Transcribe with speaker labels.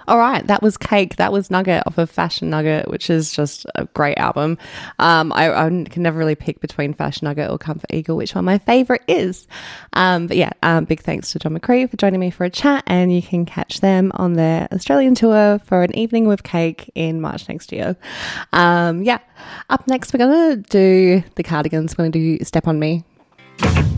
Speaker 1: All right, that was Cake. That was Nugget off of Fashion Nugget, which is just a great album. I can never really pick between Fashion Nugget or Comfort Eagle, which one my favourite is. But yeah, big thanks to John McCree for joining me for a chat, and you can catch them on their Australian tour for an evening with Cake in March next year. Yeah, up next we're going to do the Cardigans. We're going to do Step On Me.